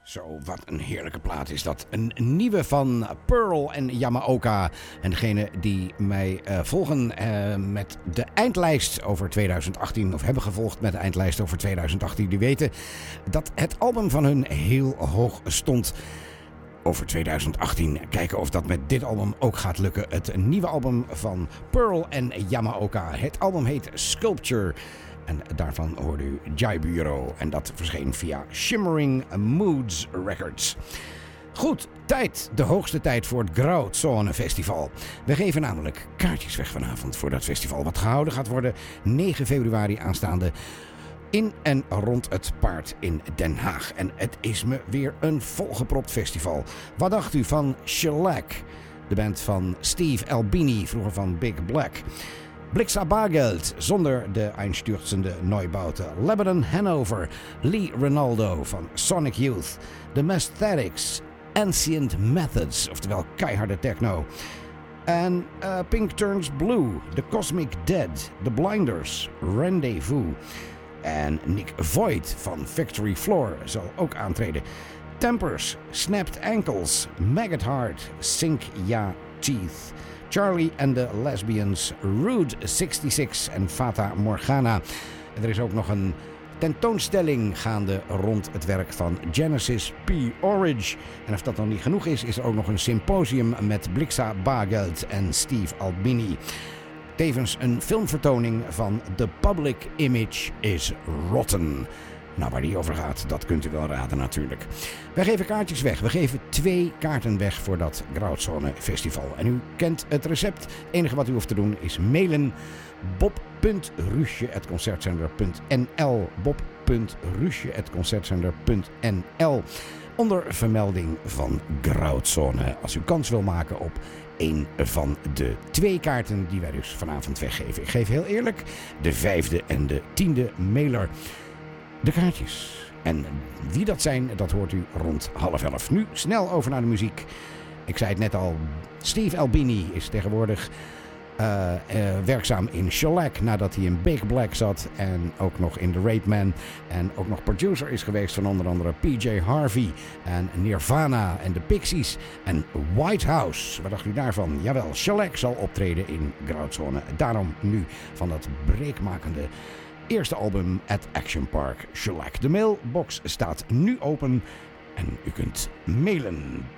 Zo, wat een heerlijke plaat is dat. Een nieuwe van Pearl en Yamaoka. En degene die mij volgen met de eindlijst over 2018... of hebben gevolgd met de eindlijst over 2018... die weten dat het album van hun heel hoog stond over 2018. Kijken of dat met dit album ook gaat lukken. Het nieuwe album van Pearl en Yamaoka. Het album heet Sculpture. En daarvan hoorde u Jaiburo. En dat verscheen via Shimmering Moods Records. Goed, tijd. De hoogste tijd voor het Grauzone Festival. We geven namelijk kaartjes weg vanavond voor dat festival. Wat gehouden gaat worden 9 februari aanstaande in en rond het Paard in Den Haag. En het is me weer een volgepropt festival. Wat dacht u van Shellac? De band van Steve Albini, vroeger van Big Black. Blixa Bargeld, zonder de einstürzende Neubauten. Lebanon Hanover, Lee Ronaldo van Sonic Youth. The Mesthetics, Ancient Methods, oftewel keiharde techno. En Pink Turns Blue, The Cosmic Dead, The Blinders, Rendezvous. En Nick Voigt van Factory Floor zal ook aantreden. Tempers, Snapped Ankles, Maggot Heart, Sink Ya Teeth. Charlie and the Lesbians, Rude 66 en Fata Morgana. En er is ook nog een tentoonstelling gaande rond het werk van Genesis P. Orridge. En of dat nog niet genoeg is, is er ook nog een symposium met Blixa Bargeld en Steve Albini. Tevens een filmvertoning van The Public Image is Rotten. Nou, waar die over gaat, dat kunt u wel raden natuurlijk. Wij geven kaartjes weg. We geven 2 kaarten weg voor dat Grauzone Festival. En u kent het recept. Het enige wat u hoeft te doen is mailen bob.ruusje@concertzender.nl bob.ruusje@concertzender.nl onder vermelding van Grauzone. Als u kans wil maken op een van de 2 kaarten die wij dus vanavond weggeven. Ik geef heel eerlijk de 5e en de 10e mailer de kaartjes. En wie dat zijn, dat hoort u rond 10:30. Nu snel over naar de muziek. Ik zei het net al, Steve Albini is tegenwoordig werkzaam in Shellac nadat hij in Big Black zat en ook nog in The Rape Man en ook nog producer is geweest van onder andere PJ Harvey en Nirvana en de Pixies en White House. Wat dacht u daarvan? Jawel, Shellac zal optreden in Grauzone. Daarom nu van dat breekmakende eerste album at Action Park Shellac. De mailbox staat nu open en u kunt mailen